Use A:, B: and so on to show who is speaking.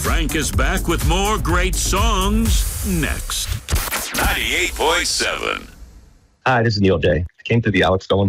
A: Frank is back with more great songs next. 98.7.
B: Hi, this is Neil Day. I came through the Alex Dolan